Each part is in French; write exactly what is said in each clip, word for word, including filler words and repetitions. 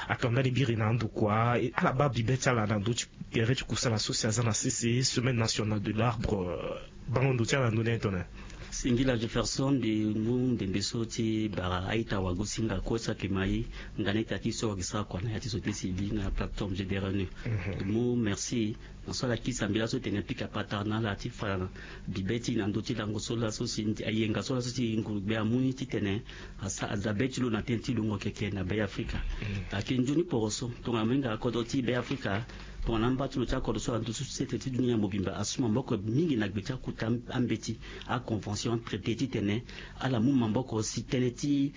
akanda ni biri na ndo kwa ala ba bibeta la na ndo tu kere tu kusala association na C C semaine nationale de l'arbre bango ndo tia na ndo netona Singila Jefferson de mu de besoti bara aita wagusinga kosa kemai nganeta kiso kisa kwa na yati sote civique na plateforme G D R N. Mu merci na sola kisa mbila so tena pika patana la tifa bibeti na ndoti lango sola so si ayenga sola so si ngurube amuni titene asa azabeti lo na tenti lungo keke na Bay Africa. Akinjuni poroso tonga menga kodoti Bay Africa pour n'amba tout le temps qu'on soit dans cette dunia mobimba asuma mboko mingi na gbecha kuta ambeti a convention traité titene ala mu mboko si teneti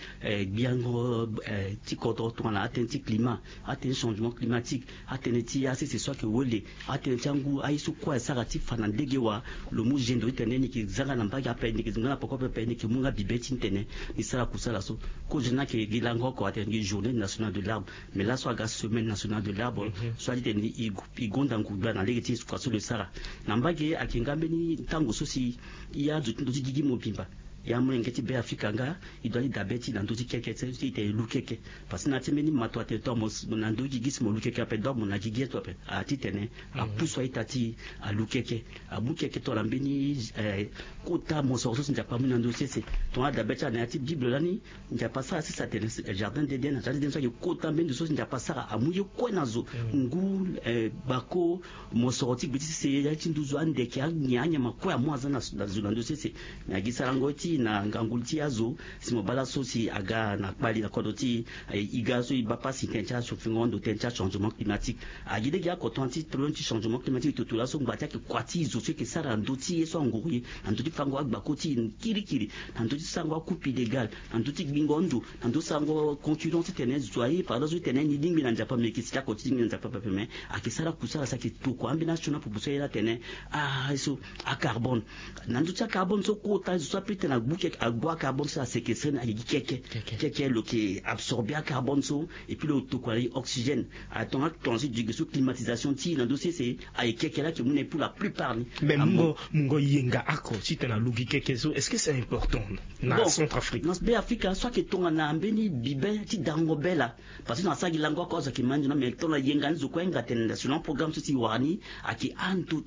biango ti kodo to na atenti climat atenti changement climatique atenti asi c'est soit que wole atenti ngu aisu kwa sarati fana ndege wa lo mu jendo titene ni kizanga na mbaka pe ni kizanga poko pe ni kimunga bibeti titene ni sala kusala so ko jena ke gilango ko atenti journée nationale de l'arbre mais là soit la semaine nationale de l'arbre soit titene igonda ngubana na legeti kwa solo sara nambage akingambe ni tango sosi ya ndo jigi mobimba ya mulengeti Bay Africa nga idali dabeti na ndoji keke tse ite lukeke parce na temeni matwa te to mo na ndoji gis mo lukeke ape do mo na jigi to ape a titene a puswa itati a lukeke a bukeke to lambeni eh kota mo so so njapa mu na ndo sese to a dabeti na ati bible lani njapa sa si sa tene jardin d'Eden na jardin so kota mbendi so njapa sa amuye ko nazo ngu bako mo soroti biti se ya tinduzo andeke anyanya makoya mwaza na na ndo sese na gisarangoti na ngangulti azo simo bala sosi aga na kpali na kodoti igazo ibapa sintencha sofingondo tencha changement climatique agide ga kotanti tronti changement climatique tutula so ngbatia ke kwati zo ke sara ndoti eso nguri ndoti fango agbakoti kirikiri ndoti sango coupe illégal ndoti bingondo ndoti sango concurrence tenez zoyi par zo tenez ni dingi na njapa me kisika koti dingi na njapa pepe me akisara kusala saki to ko ambi national pour pousser la tenez ah eso a carbone ndoti carbone so ko ta zo pete na buke agboa carbone ça séquestrer na keke keke le qui absorber carbone so et puis le to quoi oxygène à ton transit du sous climatisation ti dans dossier c'est ay keke là que mon pour la plupart mais mungo mungo yenga ako si tu na lugi keke so est-ce que c'est important na Centrafrique dans Bay Africa soit que ton na mbeni bibe ti dango bela parce que dans ça gilango ko za kimanje na mais ton na yenga nzo ko enga ten sur un programme so ti wani aki antu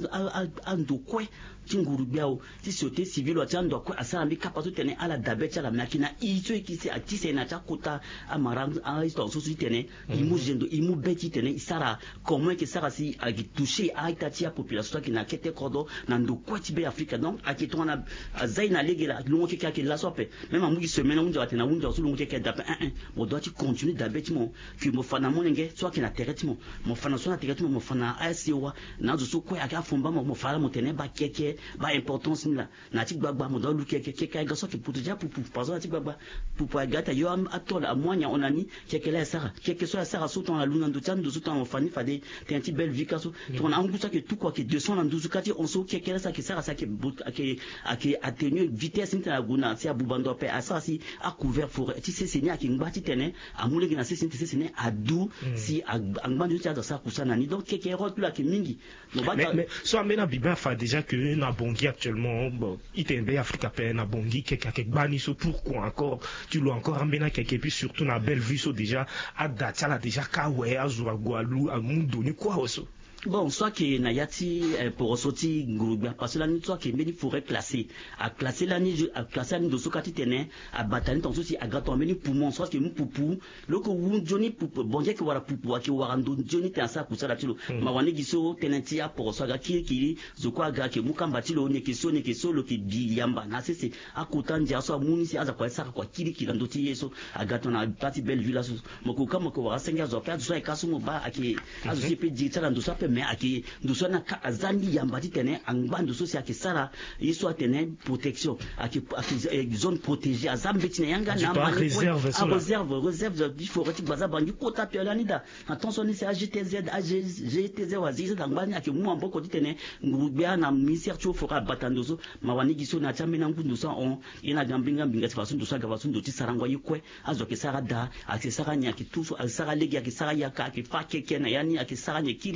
andu kwe tinguru biao ti société civile wa tando ko asala mbi kapato tene ala dabecha la makina iso ikisi atise na chakota amarang a histoire so tene imu jendo imu beti tene isara comment que ça si a toucher a itati a population qui na kete kodo na ndo kwati Bay Africa donc akitona zaina legela longo keke ke la sope même amugi semaine on doit tena unja so longo keke dape un un on doit continuer dabeti mo ki mo fana mo ngé soit qui na terretement mo fana so na terretement mo fana asiwa na zo so ko aka fomba mo fala mo tene ba keke ba importance ni la na ti gbagba mo do lu keke keke ga so ki putuja pupu par exemple ti gbagba pupu agata yo am atola amwanya onani keke la sara keke so la sara so ton la luna ndo tan ndo so ton fani fade te anti belle vie kaso ton na ngusa ke tout quoi que deux cents na douze kati on so keke la sa ki sara sa ki ake ake atténuer vitesse ni ta guna si abubando pe asa si a couvert forêt ti se seni aki ngba ti tene amule ki na se seni se seni adu si angba ndo ti a sa kusana ni donc keke rot la ki mingi mais mais so amena biba fa déjà que na bongi actuellement bon ite Bay Africa pe na bongi keke ke bani so pourquoi encore tu l'as encore ambena keke puis surtout na belle vue so déjà a data la déjà kawe azwa gwalu amundo ni quoi oso. Bon, soit que Nayati eh, pour ressortir Ngurubia, parce que là, soit que Meni forêt classée, à classer l'année, à classer l'année de ce quartier tene, à batailler ton souci, à gâteau, Meni poumon, soit que nous poupou, le que vous Johnny poupou, bon Dieu que voilà poupou, à qui warando Johnny t'es un sac pour ça là, tu le, ma wane giso, tenentia pour soit qui qui, je crois gars que mukamba tu le, ne que so, ne que so, le qui biamba, na c'est c'est, à côté de ça, mouni c'est à quoi ça, quoi, qui qui l'andoti yeso, à gâteau na partie belle vue là, moko comme moko wara senga zopia, soit kaso moba, à qui, à ce qui peut dire ça dans ça peut mais aki nduso na azandi yambati tene angbandu so si akisara yiso tene protection aki aki zone protégée azambeti na yanga na ma réserve a réserve réserve di forêt baza bangi kota pelanida attention ni c'est A G T Z A G T Z waziza dangbani aki mu amboko tene ngubia na ministère cho fora batandozo mawani giso na chamena ngundu so on ina gambinga mbinga tifasu nduso gavasu nduti sarangwa yikwe azo kesara da akisara nya kituso akisara legi akisara yaka akifake kena yani akisara nye kiri kiri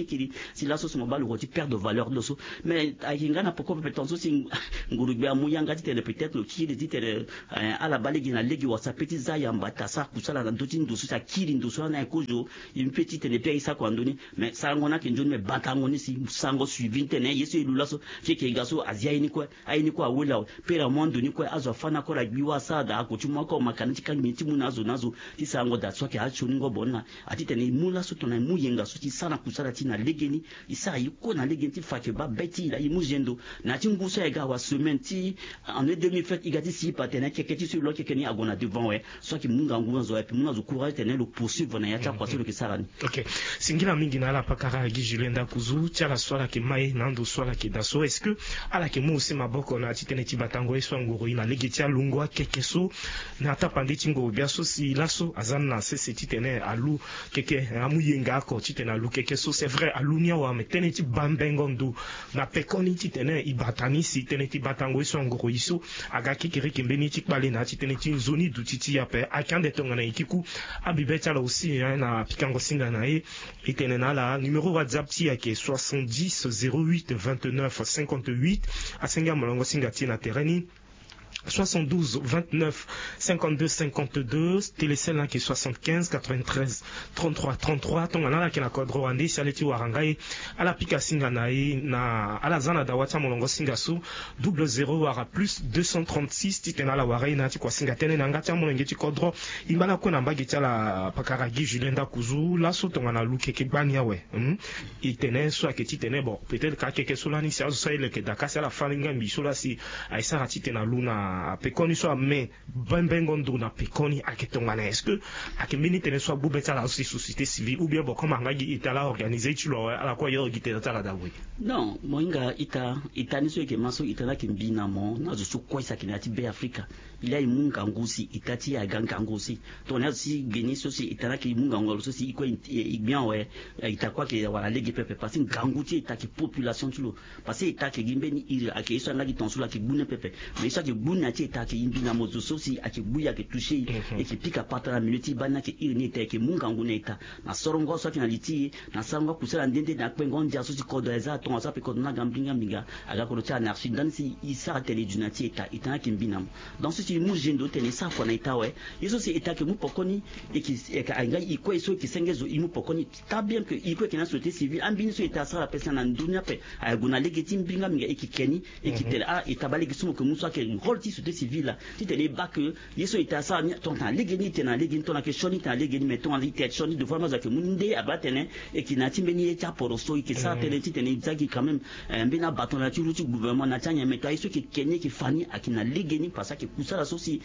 si la sauce mobile ou perd de valeur de so mais ayingana pourquoi peut on si ngurugbe amuyanga ti peut-être le qui dit à la balegi na legi wa sa petit zaya mbata sa kusala na ndoti ndoso sa kiri ndoso na ekojo une petite ne paye ça kwa ndoni mais ça ngona ke njoni me batango ni si sango suivi tene yeso ilula so ke ke gaso azia ini kwa aini kwa wela pera mondo ni kwa azo fana ko la biwa sa da ko chuma ko makaniti kan miti munazo nazo ti sango da so ke acho ningo bona ati tene mula so tona muyenga so ti sana kusala ti na legeni isa yiko na legeni ti fa ke ba beti la imujendo na ti ngusa ega wa semaine ti en deux mille vingt igati si patena ke ke ti sur lo ke ni agona devant ouais so ki munga nguwa zo epi munazo courage tene le poursuivre na ya cha kwa so ke sarani. OK singila mingi na ala pakara gi Julenda kuzu tia la swala ke mai nando swala ke daso est-ce que ala ke mu aussi maboko na ti tene ti batango eso ngoro ina legeti alungwa keke so na ta pandi ti ngoro biaso si laso azan na se se ti tene alu keke amuyenga ko ti tene alu keke so c'est vrai alunia wa me tene ti bambengo ndu na pekoni ti tene ibatani si tene ti batango eso ngoro iso aga kekere kembeni ti kpale na ti tene ti nzoni du ti ti yape akande tonga na ikiku abibe tala aussi na pikango singa na e itene na la numéro WhatsApp ti yake soixante-dix zéro huit vingt-neuf cinquante-huit asenga molongo singa ti na tereni soixante-douze vingt-neuf cinquante-deux cinquante-deux télécelle qui est soixante-quinze quatre-vingt-treize trente-trois trente-trois ton ana ki na kodro andi saleti warangai ala pika singa na na ala zana da wata molongo singa su double zéro wara plus deux cent trente-six titena la warai na ti kwa singa tene na ngati molongo ti kodro imbala ko na mbagi tala pakaragi Julenda kuzu la so ton ana luke ke bania we hmm? itene so ke titene bon peut-être ka ke solani si azo sai ke dakasa la falinga mbisula si aisa ratite na luna a pekoni so mais bambengo ndo na pekoni aketongana est-ce que akembeni tene so bubeta la société civile ou bien bon comme ngagi itala organiser tu lo ala ko yo gitela tala dawe non moinga ita itani so ke maso itala kimbina mo na zo so kwa sakina ti be Afrika ila imunga ngusi itati ya ganga ngusi to na si geni so si itala ki munga ngolo so si iko bien ouais itakwa ke wala legi pepe parce que ganguti itaki population tu lo parce que itaki gimbeni il aki so ngagi tonsula ki bune pepe mais ça que buna ti itaki imbina mozo so si aki buya ke toucher et qui pique pata la minute bana ke il ni te ke munga ngune ita na sorongo so ki na liti na sango kusala ndende na kwengo ndia so si kodo eza to sa pe kodo na gambinga minga aga ko ti na archi dan si isa tele dunati ita ita ki mbina dans ce si mu jendo tele sa ko na ita we yeso si ita ke mu pokoni et qui e ka anga iko eso ki sengezo imu pokoni ta bien que iko ke na société civile ambini so ita sa la pesa na dunia pe aguna legeti mbinga minga e ki keni e ki tele a ita balegi sumo ke muso ke rôle ti société civile ti tele ba que yeso ita sa ni ton ta legeni tena legeni ton na ke shoni ta legeni meton en ite shoni de fois za ke munde abatene e ki na ti mbeni e ta poroso e ki sa tele ti tene zaki quand même mbina baton la ti ruti gouvernement na tanya meto yeso ki kenye ki fani akina legeni parce que kusala so si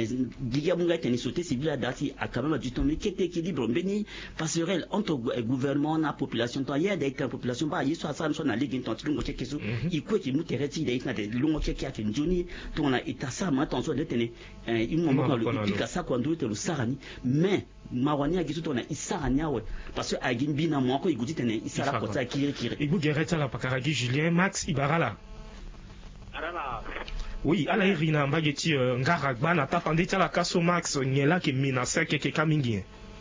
diga munga tene société civile dati a quand même du temps mais qu'est équilibre mbeni passerelle entre gouvernement na population to ya de population ba yeso sa so na legeni ton ti ngo ke keso iko ki mutereti de na de lungo ke ke ke njoni to na itasa ma ton so de tene il mo mo le pika sa kwa ndu te lo sarani mais mawani agiso to na isarani awe parce que agimbi na mo ko iguti tene isara ko ta kire kire ibu gereta la pakaragi Julien Max Ibarala arala oui ala irina mbageti ngara gbana ta pandi tala kaso Max nyela ke minasa ke ke kamingi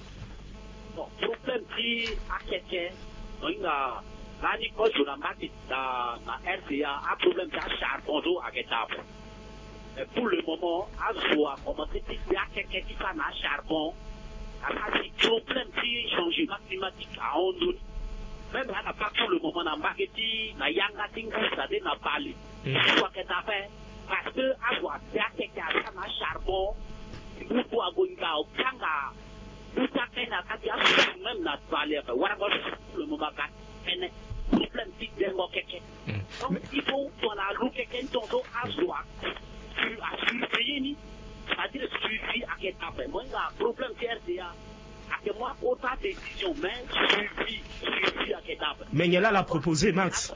bon problème qui a quelqu'un inga lani ko jona mati da na R C A a problème ta charbon do agetapo mais pour le moment a soit commencer ti a quelqu'un qui fa na charbon a si problème qui changement climatique a ondu même à pas pour le moment na marketing na yanga tingu ça de na parler soit que ta fait parce que a soit ta quelqu'un fa na charbon pour toi gonga au kanga tout ça fait na katia même na parler voilà pour le moment ka ene problème qui dengo quelqu'un donc il faut qu'on a lu quelqu'un tonto a soit tu as surveillé ni c'est-à-dire suivi à quel après moi un problème qui est là à que moi autant décision mais suivi suivi à quel après mais elle a proposé Max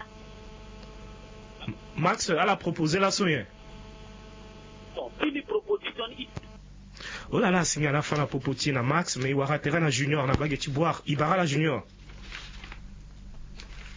Max elle a proposé la soye bon une proposition oh là là c'est à la fin la proposition na Max mais il y aura terrain à junior na bague tu boire Ibarala junior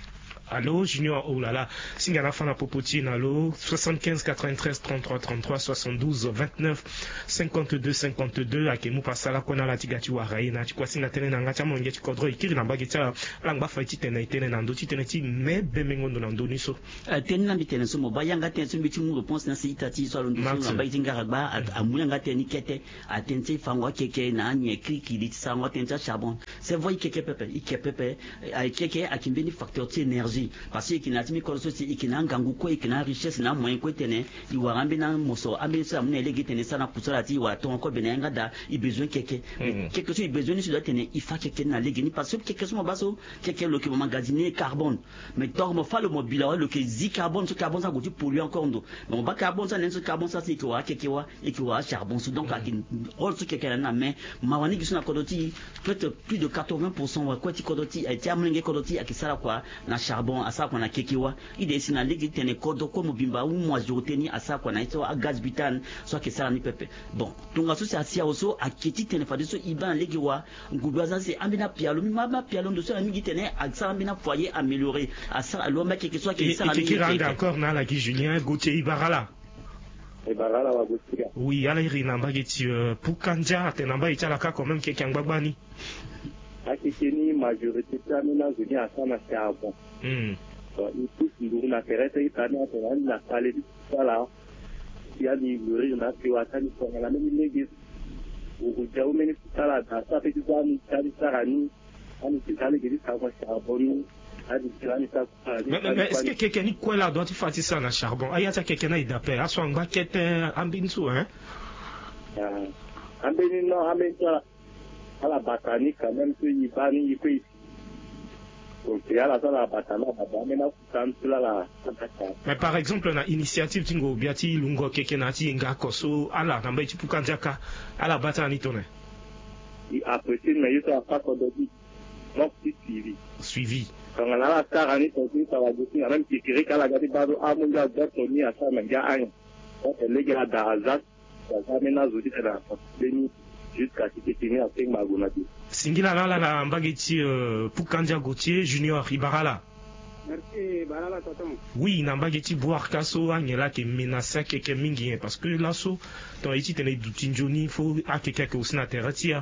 Allô, Junior, oh là là, Singala Fana Popotine, allô, soixante-quinze quatre-vingt-treize trente-trois trente-trois soixante-douze vingt-neuf cinquante-deux cinquante-deux, Akemu Pasala Kona la Tigati Waraina, Chikwa Singa Tene Nangacha Mongeti Kodro, Ikiri Nambageta, Langba Faiti Tene Tene Nando, Tene Ti, me Bemengo Nando Niso. Tene Nambi Tene Sumo, Bayanga Tene Sumbitu, réponse Nancy Tati, Solon, Nambaizingaraba, Amulanga Tene Kete, Atente Fangwa Keke, Nani, Kriki, Litsa, Tenta Charbon. C'est vrai Keke Pepe, Ike Pepe, Keke, Akimbeni facteur d'énergie. Parce que n'a timi korso si ikina ngangu ko ikina richesse na moyen ko tene i warambe na moso ambe sa mne legi tene sana kusala ti wa ton ko benenga da i besoin keke quelque chose i besoin sur tene il fa keke na legi ni parce que keke so baso keke lo ki magasiner carbone mais dormo fa le mobile lo ki zi carbone ce carbone ça goûte polluer encore ndo bon ba carbone ça n'en carbone ça c'est que wa keke wa et que wa charbon donc akin rôle sur keke na mais mawani gisuna kodoti peut-être plus de quatre-vingts pour cent wa ko ti kodoti a ti amlenge kodoti akisala kwa na charbon à ça qu'on a kekiwa il est sinon les tene kodo comme bimba ou moi je reteni à ça qu'on a été à gaz butane soit que ça ni pepe bon donc association aussi à kiti tene fadiso iban legiwa ngubaza c'est amina pialo mi mama pialo de ça mi tene à ça amina foyer amélioré à ça à l'homme quelque soit que ça qui rend encore na la qui Julien Gauthier Ibarala Ibarala wa Gauthier oui ala irina mbageti pour kanja tenamba itala ka quand même quelqu'un gbagba akikeni majorité tamina zuni asana charbon mm il faut que nous n'arrêtons pas de la parler de ça là il y a des mourir na piwatani kwa la même légis ou jau meni sala da ça fait du zani tali sarani ani kitale gidi sa kwa charbon ani kilani sa mais mais est-ce que quelqu'un ni quoi là doit il faire ça na charbon ayata quelqu'un na idape aso ngba kete ambinso hein ah ambeni no ambeni à la bataille quand même que il va ni il fait donc il y a la la bataille maintenant quand cela la mais par exemple na initiative tingo biati lungo kekenati nga koso ala namba ichi pukanjaka ala bataille ni tone il apprécie mais il a pas condamné donc suivi suivi quand on a la star ni donc ça va dire même qui qui la gadi bado amunga d'autoni à ça mais ya un donc les gars d'Azaz ça maintenant je dis la pandémie jusqu'à ce que tu à cinq magonati. Singila nala na mbageti euh, Pukanja Gauthier Junior Ibarala. Merci Barala Tonton. Oui, na mbageti boire kaso angela ke menasa keke mingi parce que là so ton iti tene dutinjoni faut a keke ke usina teratia.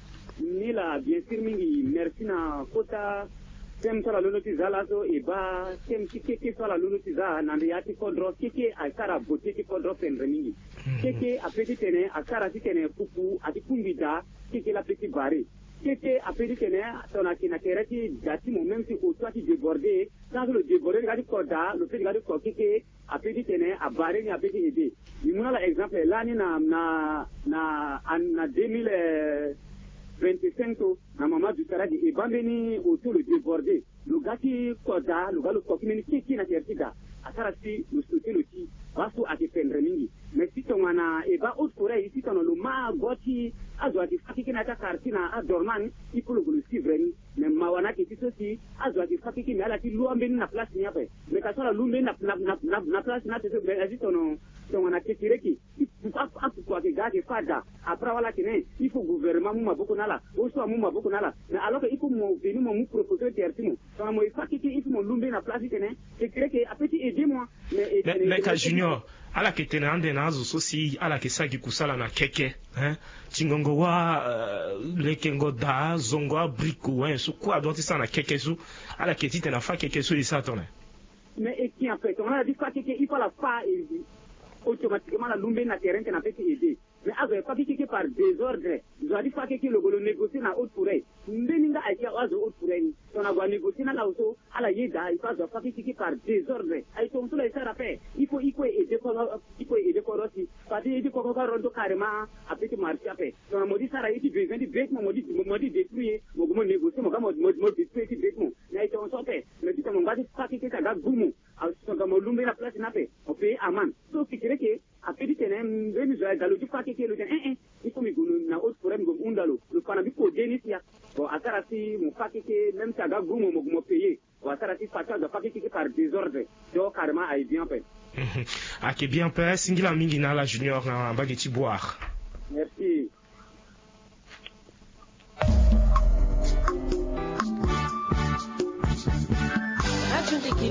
Ni la bien sûr mingi merci na kota tem sala lunoti zalazo e ba tem keke sala lunoti za na yati kodro keke akara boteki kodro pendre mingi. Keke apeti tene akara tene pupu ati kumbida keke la petit baré keke apeti tene tona kina kerati dati mo même si ko toi ti déborder sans le déborder gadi koda le petit gadi ko keke apeti tene a baré ni apeti aider ni mona la exemple là ni na na na na deux mille vingt-cinq na mama du saradi e bambeni autour le déborder le gati koda le galo ko kini keke na kertida akara si le soutien le ti baso a te pendre mingi mais si ton wana e ba autre forêt ici ton le ma goti azwa di fakiki na ta kartina a dorman il faut le suivre ni mais mawana ki ti sosi azwa di fakiki na la ti luambe na place ni ape mais ka sala lumbe na na na na place na te so ben azi ton ton wana ki tireki a a quoi que gars fada après voilà kene il faut gouvernement mu maboko nala o so mu maboko nala mais alors que il faut mo venu mo mu proposer tertimo ton mo fakiki il faut mo lumbe na place kene te tireki a petit aider moi mais mais ka junior ala ke tene ande na azo sosi ala ke sagi kusala na keke hein chingongo wa uh, lekengo da zongo abriku hein so quoi doit ça na keke so ala ke tite na fa keke so isa tone mais et qui en fait on a dit fa keke il faut la fa automatiquement la lumbe na terrain na petit aider mais avec pas keke par désordre ils ont dit fa keke le golo négocier na haute forêt mbeninga akia azo haute forêt on a va négocier na la auto ala yeda il faut fa keke par désordre ay ton so la ça rappelle il faut il faut aider ko il faut aider ko aussi pas aider ko ko rondo carrément a petit marché après on modi sara iti besoin di vêtements modi modi détruire mo go négocier mo ga mo mo détruire ti vêtements na ton so pe mais dit mon ga di fa keke ka ga gumu a so ga mo lumbe na place na pe o pe aman so fikire ke a petit tenem venu zo galo di fa keke le eh eh il faut mi go na autre problème go undalo le pana bi ko denisia bon akara si mo fa keke même ça ga gumu mo mo payer ou akara si fa ga fa keke par désordre do carrément ay bien fait ah qui bien fait singila mingi na la junior na bageti boire merci Radio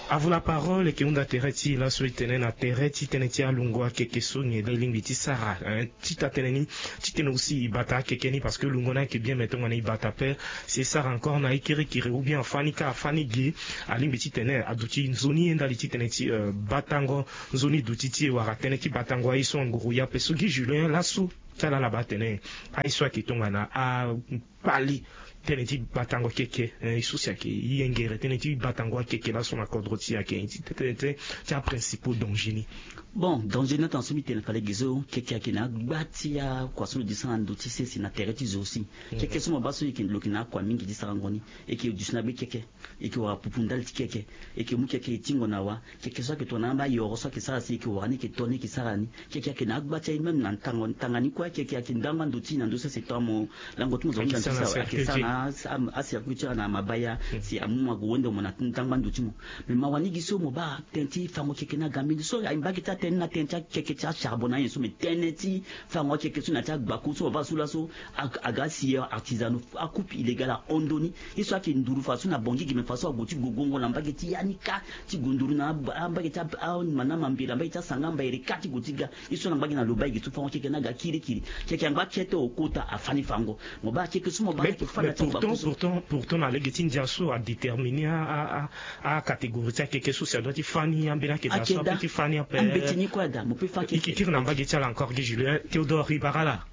À vous la parole, et que on a tereti la suite na tereti teneti alungwa keke sonye de limbiti sara. Tita teneni, titen aussi bata kekeni parce que lungona qui bien mettons on bata père, c'est ça encore na ikiri kiri ou bien fanika fanigi à limbiti tene aduti nzoni enda liti teneti batango nzoni dutiti wara teneti batango iso nguru ya pesugi Julien lasso tala la batene aiswa kitongana a pali teneti batango keke isusi yake yengere teneti batango keke la son akordroti yake teneti tia principaux dongini. Bon, dongini tan sumi tene fale gizo keke yake na gbati ya kwa sulu disana ndoti sesi na tereti zosi keke sumo baso yake lokina kwa mingi disarangoni eke udisuna be keke eke wa pupundal keke eke mu keke tingo na wa keke so ke tonamba yoro so ke sara si ke wani ke toni ke sarani keke yake na gbati même na tango tangani kwa keke yake ndamba ndoti na ndosa setamo lango tumo zonja ntisa ake sana asi akucha na mabaya si amuma guwende mona tangba ndutimo me mawani giso mo ba tenti fango keke na gambi so ya imbaki ta ten na tenta keke cha charbona yeso me teneti fango keke so na ta gbaku so ba sula so agasi artisanal akupe illégal a ondoni iso ake nduru faso na bongi ki me faso agoti gogongo na mbaki ti yanika ti gunduru na mbaki ta mana mambira mbaki ta sangamba ere kati gotiga iso na mbaki na lobai gitu fango keke na ga kiri kiri keke ngba kete okota afani fango mo ba keke so mo ba ke fana ta Pourtant, pourtant, pourtant, la légitimité Diasso a déterminé à, à, à catégoriser quelque chose. Ça doit être Fanny, Ambela, qui est dans son petit Fanny à paix. Ambetini quoi, dame, on peut faire quelque chose. Qui n'a pas dit encore, Julien, Théodore Ribarala.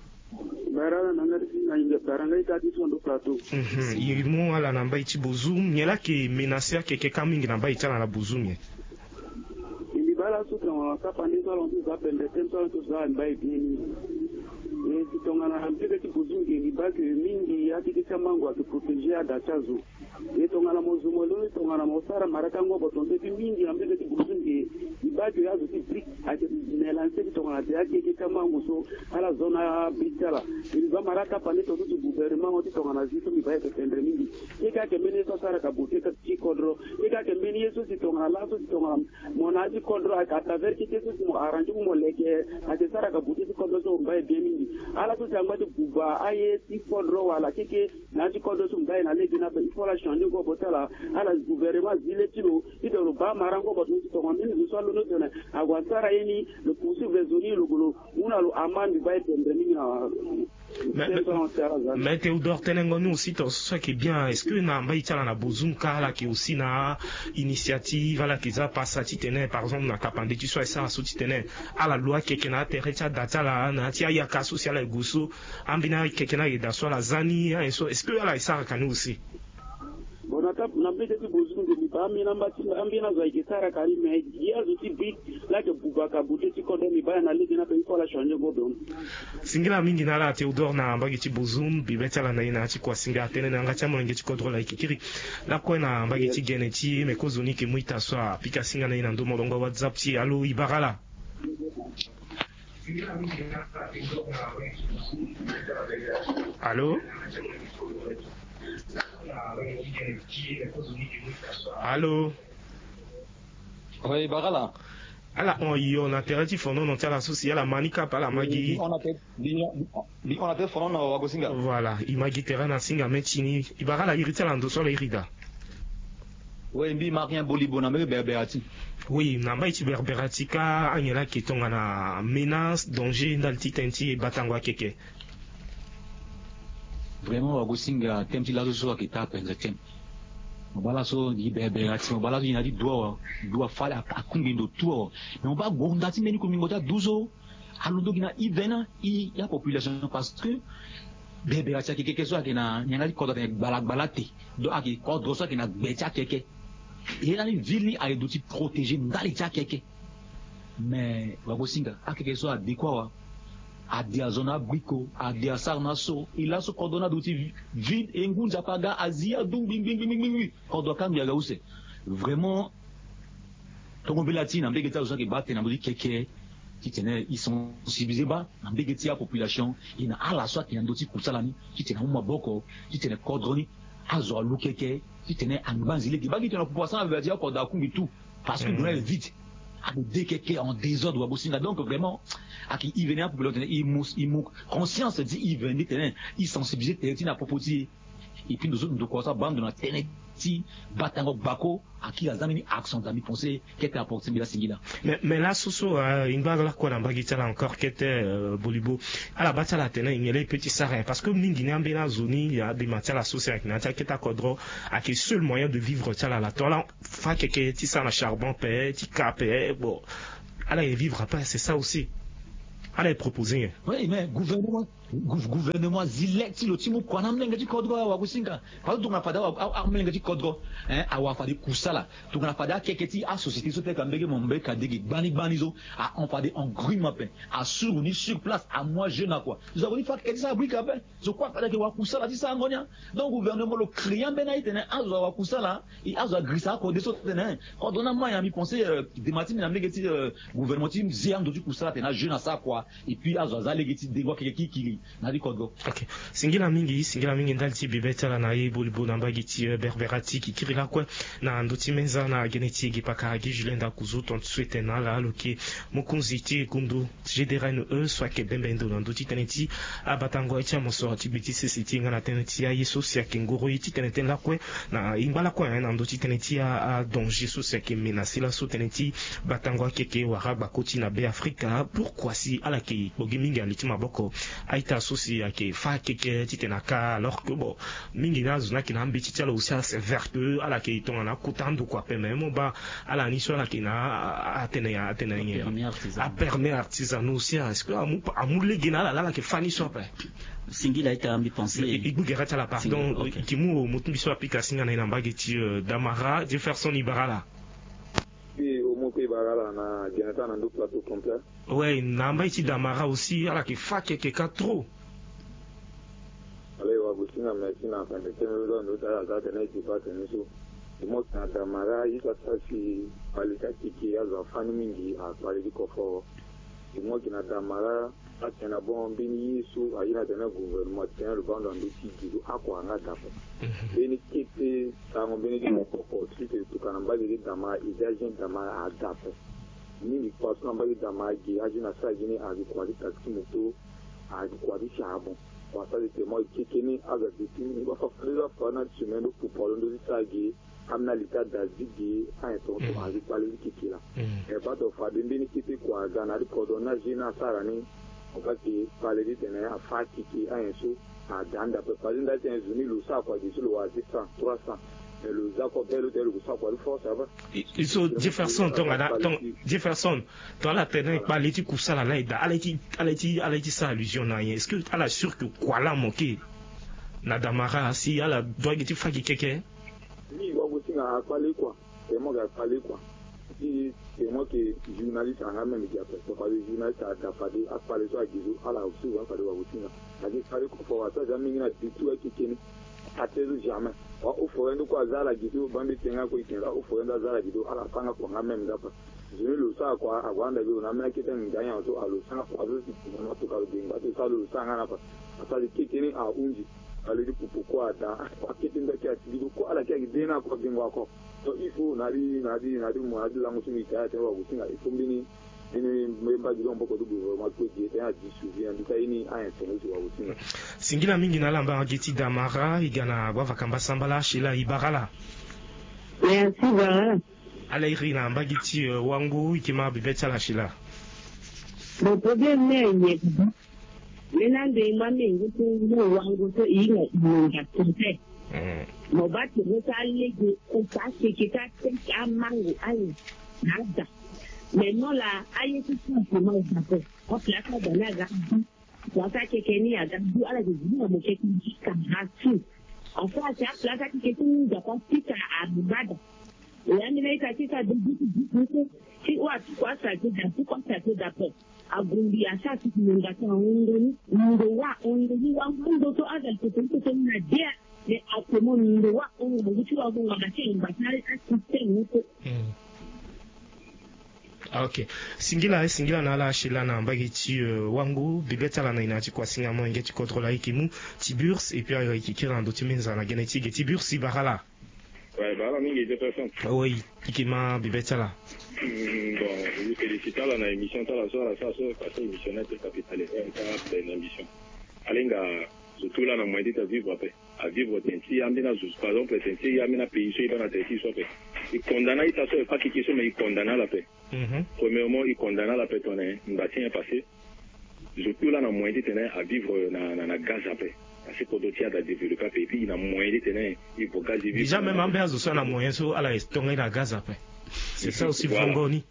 Il m'a la namba iti bozum, yela qui menace quelque kaming namba iti la bozum. Il va la soutenir en capant on dit appelle des temps tout ça, il va bien. Et si on a un petit peu de bozum, il va que mingi a dit que mango a protégé à Dachazo. Et on a la mozumolo, on a la mosara maracango, but on dit mingi a un petit peu de bozum, il va que y a aussi pris à mélanger ton a dit que mango so à la zone à Bitala. Il va maraka paner tout le gouvernement, on dit qu'on a dit qu'il va être un mingi. Et quand il mène ça à Kabuté, qui condro, et quand il mène ça, c'est ton a là, c'est ton a mon avis condro à travers qui était mon arrangé mon légué, à des Sarah Kabuté, qui condro son bail bien mingi. Ala to jangba de buba aye ti fodro wala keke na ti kodo sum dai na le bina be fola changer go botala ala gouvernement zile tilo ido ba marango botu to ngami ni so lo no tena agwantara yeni le poursuivre les zoni lo golo una lo amandi ba tendremi na. Mais, mais Théodore Tenengoni aussi, ce qui est bien, est-ce que Namba Itala na Bozumka, là, qui aussi na initiative, là, qui a passé à Titene, par exemple, na Kapande, tu sois ça, à Titene, à la loi, qui est Terecha Data, là, na Tia Yaka, social, et Gousso, Ambina, qui est là, soit la Zani, est-ce que là, ça a nous aussi? Bon, on a peut-être besoin de l'Iba, mais on a bien besoin de Sarah Karim, mais il y a aussi big, là, que Boubaka, Bouté, qui condamne l'Iba, on a l'aide d'un pays pour la changer, Godon. Singila mingi na la Théodore na mbagiti bozum, bibeta la naina, chi kwa singa atene na ngacha mwengeti kodro la ikikiri. La kwa na mbagiti geneti, me kozoni ki muita soa, pika singa naina ndo molongo WhatsApp ti, alo Ibarala. Allô? Allô? Oui, Barala. Alors, on y a intérêt à non, on tient la souci, la manica par la magie. On a fait, on a fait fondant au Wagosinga. Voilà, il m'a dit terrain à Singa, Metini, il va la irriter en dessous les rida. Oui, il m'a rien bolibona, mais berberati. Oui, namba iti berberatika, anyela qui tombe na menace, danger, dans le titenti et batangwa keke. Vraiment, Wagosinga, t'aimes-tu la chose qui tape, exactement? Mobala so di berberati, mobala so inadi doa, doa fala a kumbindo tuo. Mais on va gondati meni kumbingota douzo. Alundo gina ivena i ya population parce que berberati qui quelque chose qui na nyanga di koda balak balate. Do aki kodro so qui na becha keke. Et là, ville ni a d'outils protégés, n'allez pas keke. Mais, Wagosinga, a quelque chose adéquat, a des zones brico, a des sarnasso, il a ce cordon d'outils vide, et un japaga, Asia, dou, bing, bing, bing, bing, bing, cordon kam, yaga, c'est vraiment, ton latine, en bégueta, aux gens qui battent, en keke, qui tenaient, ils sont civilisés bas, en béguetia, la population, il y a à la soit qui a d'outils koutsalani, qui tenaient, un boko, qui tenaient cordoni, azo alou keke, qui tenait en banzile, qui bagit en poisson avec dire qu'on a coupé tout, parce que nous est vite, à des keke en désordre, Wagosinga, donc vraiment, à qui il venait à population, il mousse, il mousse, conscience dit, il venait, il sensibilisait, il a proposé, et puis nous autres, nous, quoi ça, bande de notre ti batango bako aki azamini action d'ami pensé qui était apporté bila singila. Mais mais là soso imba la quoi n'ambagi tala encore qui était Bolibo à la bataille la tena ingele petit saré parce que mingi n'ambe na zoni il y a des matières associées avec na qui ta kodro à qui seul moyen de vivre tala la tola fa que que ti ça na charbon paix ti capé bon alors il vivra pas c'est ça aussi. Allez proposer. Oui, mais gouvernement, gouvernement zilek si le timo kwa namna ngati kodro wa kusinga. Kwa tunga pada wa amle ngati kodro, hein, awa fadi kusala. Tunga pada keketi a société sote kambege mombe kadegi bani banizo a on fadi en grima pen, a sur ni sur place à moi jeune à quoi. Nous avons dit fa keketi sa brika pen. Je crois pada ke wa kusala di sa ngonya. Donc gouvernement le client bena itene azo wa kusala, i azo grisa ko de sote tene. Quand on a moyen mi penser de matine namle ngati gouvernement tim ziam do du kusala tena jeune à ça quoi. Et puis azaza legiti degwa kiki kili na di kodgo. OK. Singila mingi singila mingi ndalti bibeta la na ibolibo na mbagiti berberati ki kirila kwa na ndoti menza na geneti gi pakaragi julenda kuzu ton souhaite na la loki mukunziti kundu gédérane e soit que bembendo na ndoti teneti abatango echa mosorati biti sisiti ngana teneti ya yeso sia kengoro iti teneti la kwa na imbala kwa na ndoti teneti a danger so sia ke menasila so teneti batango keke waraba koti na be Afrika. Pourquoi si ala ki bogi mingi alitima boko aita sosi ake fa keke titenaka alors que bon mingi na zuna ki na mbiti tala aussi c'est vertueux ala ki ton na kutandu kwa pe même ba ala ni so ala ki na atene ya atene ngi a permis artisan aussi est-ce que amu amule gina la la ki fani so pe singila ita ambi penser ibu gerata la pardon kimu mutumbi so apika singa na ina mbageti Damara Jefferson Ibarala. Ouais, namba ici Damara aussi, alors qu'il faut que quelqu'un trop. Allez, on va vous dire, merci, on va mettre nous dans notre agenda, n'est-ce pas, c'est nous. Moi, c'est Damara, il va s'assurer, par les cas qui a un fan mingi à parler du confort. Et moi, qui n'a Damara, à tiens à bon, béni, sous, à y a donné gouvernement, tiens, le banc dans le site, à quoi on a d'abord. Béni, qui était, ça m'a béni, mon confort, si tu tout quand on va dire Damara, il y a un Damara à d'abord. Ni kwa samba di damagi aji na sa jini aji kwa di taksi moto aji kwa di charbon kwa sa di temo ikekeni aga di tini wa fa frida fa na chimendo ku polo ndo di sagi amna lita da zigi a to to aji kwa li kikila e ba do fa di mbini kiti kwa gana di kodo na jina sara ni okati pale di tene a fa kiki a enso a danda pe pale nda tene zuni lu sa kwa di sulu wa di cent trois cents. Il faut Jefferson ton ton Jefferson toi la tenue pas les tu coups la laida allez allez allez ça allusion na est-ce que à la sûr que quoi la moquer na Damara si à la doit que tu fais quelque ni wa vous singa parler quoi c'est moi qui parler quoi si c'est moi qui journaliste en même qui a fait ça parler journaliste a fait à parler sur Gizo à la aussi on parler wa vous singa la dit parler quoi pour ça jamais na du tout qui qui atelu jamais au forendo kwa zala gido bambi tenga ko ikenga au forendo zala gido ala panga ko ngame ngapa zini lu sa kwa agwanda biyo na mena kita nganya to alo sana kwa zo na to kalo binga to salo sanga na pa asali kikini a unji ali dipupu kwa da kwa kitinga kia gido ko ala kia gidena ko bingwa ko to ifu nari nari nari mo adi langu sumi ta ta wa kusinga ifumbini ini memba gido mboko dubu ma ko je ta di suvi andika ini aya tono wa kusinga singila mingi na lamba ngiti Damara igana gwa vakamba sambala shila Ibarala. Merci Barala. Ala irina mbagiti uh, wangu ikima bibeta la shila. Le problème n'est rien. Maintenant de mami ngutu mo wangu to inga inga tete. Mo bati mutale de kompasi kita teka mangu ayi. Nada. Maintenant là ayi tout simplement ça. On place dans la garde. Wasa kekeni a gardu ala de zina mo kekeni kamratu. En fait, c'est la place qui est tout de compte à Bada. Et l'Amérique a été à deux bouts. Si on a tout quoi ça fait d'un tout comme ça fait d'après. À Gombi, à ça, tout le monde a fait un ondoni. N'oua, ondoni, un peu d'auto à la côté, c'est une idée. Mais après mon n'oua, ondoni, tu vas voir la chaîne, bah, ça a système. Ok, singila singila na la shila na mbagiti uh, wangu bibeta la na inati kwa singa mo ngeti contrôle ikimu Tiburs et puis euh, qui kira ndo timenza na genetique Tiburs Ibarala. Ouais, bah là mingi de personne. Oui, ikima bibeta la. Bon, vous félicitez la na émission ta la soir la ça parce que émission est capitalisée ça c'est une ambition. Alinga surtout là, dans moyen de vivre après. À vivre, Tenti, par exemple, Tenti, il y a un pays, il y a un pays, il condamne, il ne pas quelque chose, mais il condamne la paix. Premièrement, il condamne la paix, on a passé. Surtout là, dans moyen de à vivre dans la gaz après. Parce que pour d'autres, il y a développer et puis il y a moyen de tenir, il faut gaz vivre. Déjà, même en base, il y a moyen de aller tourner la gaz après. C'est ça aussi, Fongoni.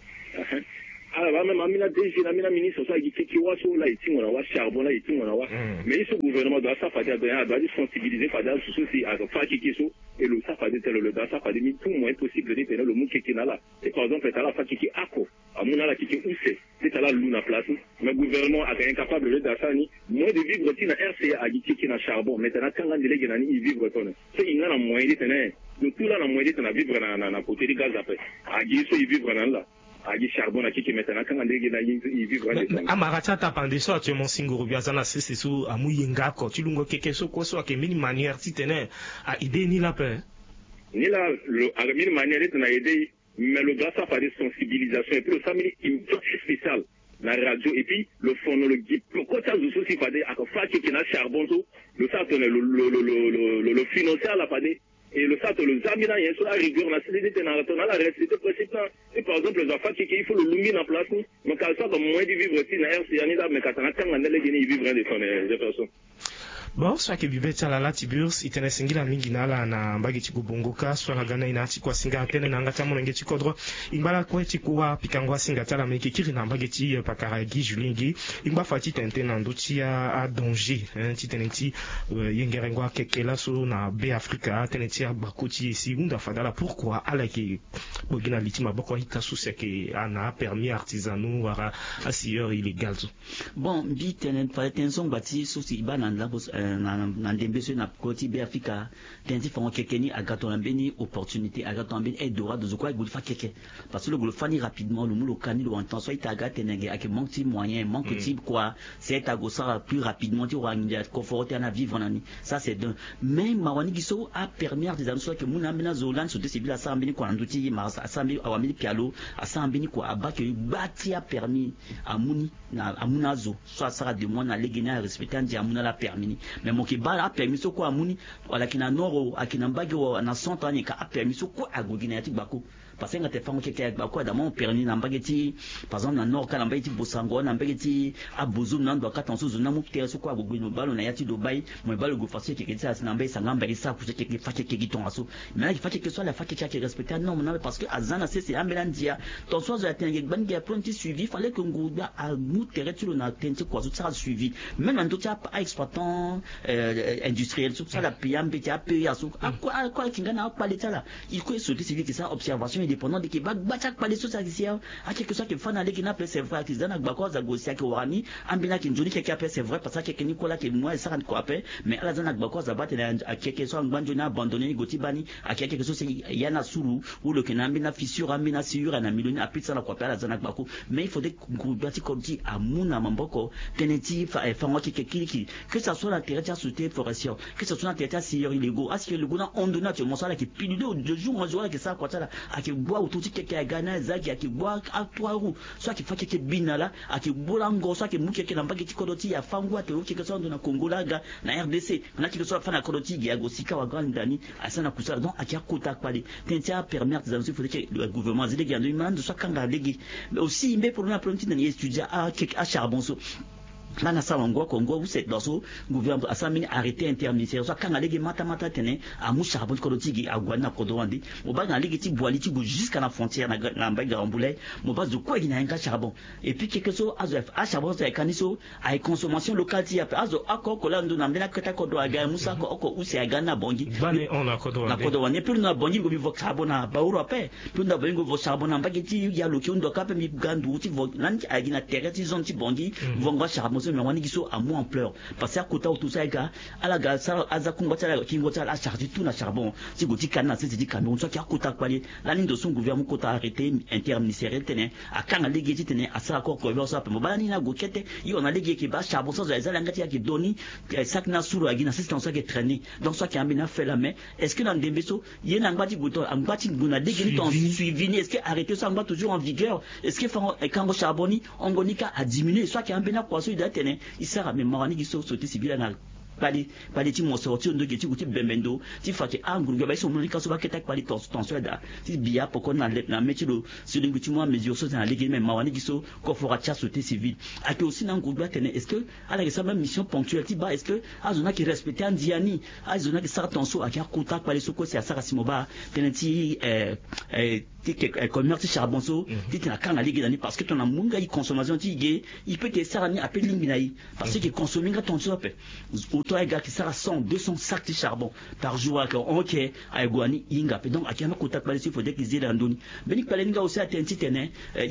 Alors, même Amina D G, Amina ministre, ça, il fait qu'il y a sur là, il tient, on a charbon là, il tient, on a. Mais ce gouvernement doit ça faire, doit sensibiliser, faire des soucis à faire qui sont, et le ça fait tel, le doit ça faire des tout moins possible de tenir le mot qui est là. Et par exemple, t'as la fa qui est acco, à mon ala qui est où c'est, c'est à la lune à place, mais le gouvernement a été incapable de faire ça, ni, moins de vivre aussi dans R C A, à qui est dans charbon, mais t'as la quand on dit qu'il y vivre, c'est il y a un moyen de tenir, de tout là, un moyen de tenir vivre dans la côté du gaz après, à qui ils vivre dans là. Agi charbon na kiki maintenant quand on dit qu'il y vivre dans Amaracha tapande so tu mon singuru biazana c'est sous amuyinga ko tu lungo keke so ko so ke mini manière si tenait à idée ni la paix ni la le à mini manière est na idée mais le gars ça fait des sensibilisation et puis le famille une spéciale la radio et puis le phonologie pourquoi ça vous aussi fait à faire qui na charbon so le ça le le le le le financier la pas et le ça le zamina il y a sur la rigueur la solidité dans la réalité principe et par exemple les enfants qui il faut le luminer en place mais quand ça comme moins de vivre aussi dans R C A mais quand on a quand on a les vivre des personnes. Bon, soit que bibe chala la tiburs itene singira mingi nala na mbagi chikubongoka swala gana ina chikwa singa tene na ngata mo ngeti kodro imbala kwa chikuwa pikangwa singa tala meki kiri na mbagi chi pakaragi julingi imba fati tente na nduchi a danger hein titenenti yengerengwa kekela so na be Africa tenenti bakuti ici unda fadala pourquoi ala ki bogina litima boko hita sous que ana permis artisanaux wara asilleur illégal. Bon, bi tenen fa tension bati sous ibana na na ndembeso na koti be Africa tenti font kekeni agato na beni opportunité agato na beni edora de quoi il faut keke parce que le fani rapidement le mulo kani le intention ita agate nenge avec manque de moyens manque de quoi c'est à gossa plus rapidement tu aura une conforté à vivre nani ça c'est d'un mais mawani giso a permis des amis que muna mena zolan sur des civils à sambini kwa nduti ma sambi awamili pialo à sambini kwa abake bati a permis à muni na amunazo soit ça de moi na legena respectant dia amuna la permis mais mon qui a permis ce quoi amuni wala kina noro akina mbagi wa na cent ans ka a permis ce quoi agogina yati bako parce que ngate fango keke bako da mon permis na mbageti par exemple na nord kala mbageti bosango na mbageti abuzu na ndo kata nsuzu na mukite ce quoi agogino balo na yati dubai mo balo go fasi keke ça na mbay sanga mbay ça ku keke fa keke giton aso mais là il faut que soit la fa keke qui respecter non non parce que azana c'est c'est amelandia ton soit de la tengue ban qui apprenti suivi fallait que nguda a mu terre tu na tente quoi ça suivi même en tout cas exploitant euh, industriel tout ça la P M B T A P A à quoi quoi qui gagne pas l'état là il faut sauter c'est que ça observation indépendante de Québec bacha pas les choses ici à quelque chose que fan aller qui n'a pas c'est vrai qu'ils donnent quoi za gosia que warani ambina qui njoni qui appelle c'est vrai parce que Nicolas qui moi ça quoi appelle mais à la zana quoi za battre à quelque chose banjo na abandonné gotibani à quelque chose c'est yana suru ou le kinambina fissure ambina sur na milioni à pizza na quoi appelle la zana bako mais il faut des bâti comme dit à muna mamboko teneti fa fa qui qui que ça soit la territoire sauté forestier que ce soit la territoire silleur illégaux à ce que le gouvernement on donne naturellement ça là qui pilule de jour en jour que ça quoi ça là à qui boit ou tout qui qui a gagné ça qui a qui boit à trois roues soit qui fait qui binala à qui bolango soit qui muke qui n'amba qui kodoti ya fangwa te qui que ça dans Congo là na R D C on a qui que ça fa na kodoti ya gosika wa grandani à ça na kusala donc à qui a kota kwali tentia permettre des il faut que le gouvernement zile gando imande soit kanga legi mais aussi mais pour na planter dans les étudiants à à charbon là na sa wango Congo où c'est dans ce gouvernement a samini arrêté interministériel soit quand alege mata mata tene a mu charbon kolotigi a gwana kodowandi mo ba na legi ti boali ti jusqu'à la frontière na na mbaga ambulay mo ba de quoi il y a un charbon et puis quelque chose a a charbon c'est kaniso a consommation locale ti a azo akko kolando na mbena kata kodo aga musa ko oko où c'est aga na bongi bane on a kodowandi na kodowandi plus na bongi go bivo charbon na ba européen plus na bongi go charbon na mbagi ti ya loki ndo kape mi gandu ti vo nanti agi na terre ti zone ti bongi vongo charbon mais on dit à moi en pleurs parce que côté tout ça gars à la gare ça à zakumba ça qui ngota la charge tout na charbon si goti kana c'est dit camion ça qui a côté kwali la ligne de son gouvernement côté arrêté interministériel tenait à quand les gars tenait à ça encore quoi ça peut bala ni na gokete il on a les gars qui ba charbon ça za la ngati qui doni ça na suru agina assistance qui traîner donc ça qui a bien fait la main est-ce que dans Dembeso il y a un ngati bouton un ngati nguna des gars suivi est-ce que arrêter ça va toujours en vigueur est-ce que quand charboni on gonika a diminué soit qui a bien quoi ça il sert à même marani qui sauce sauter civil na bali bali ti mo sorti ndo ke ti kuti bemendo ti fa ke angru ga ba so mo ka so ba ke tak bali tons tons da ti bia poko na na meti lo sur le petit moi mesure so na ligue même mawani giso ko fora tia sauter civil a que aussi na ngru ba tene est-ce que ala que ça même mission ponctuelle ti ba est-ce que azona qui respecter andiani azona qui ça tonso a ka kuta bali so ko si asara simoba tene ti eh eh ti ke commerce charbon so ti na kana ligue dani parce que ton amunga i consommation ti ge il peut que ça ni appel linginai parce que consommer ga tonso pe auto ay ga qui ça cent deux cents sacs de charbon par jour à OK ay goani inga pe donc akema kuta bali si faut dire qu'ils aient andoni benik pale nga aussi atenti tene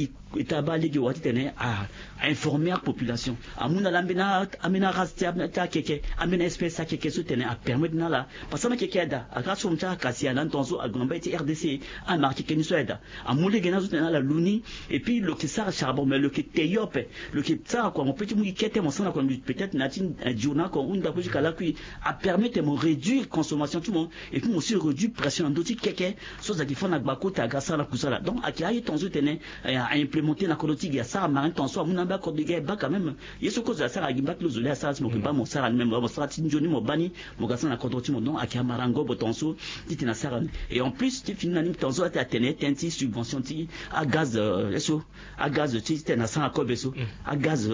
itaba ligue wati tene a informer la population amuna lambena amena rastia ta keke amena espèce à keke so tene a permettre na la parce que keke da aka so mta kasia nan tonso a gamba ti R D C a marqué que ni so da amule gena so tene la luni et puis le que ça charbon mais le que teyope le que ça quoi mon petit mouki kete mon sana quoi peut-être natin journal ko unda ko jikala kui a permettre mon réduire consommation tout le monde et puis aussi réduire pression ndoti keke so za ki fona gbako ta gasa la kusala donc aki ayi tonso tene a implémenter la colotigi ya ça marin tonso amuna ba ko de ba quand même yeso ko za ça agimba close là ça mo pas mon sara même mo sara tin joni mo bani mo gasa na kontroti mo donc aki amarango bo tonso titi na sara et en plus ti finani tonso ata tene tenti subvention ti a gaz eso a gaz ti tena sa ko beso a gaz